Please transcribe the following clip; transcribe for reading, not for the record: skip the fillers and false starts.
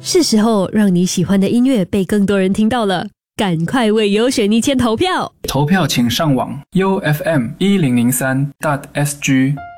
是时候让你喜欢的音乐被更多人听到了，赶快为优选一签投票！ 投票请上网 ufm1003.sg